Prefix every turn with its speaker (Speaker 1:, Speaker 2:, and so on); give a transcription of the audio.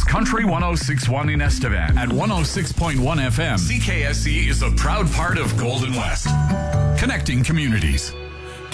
Speaker 1: is Country 106.1 in Estevan. At 106.1 FM, CKSE is a proud part of Golden West. Connecting communities.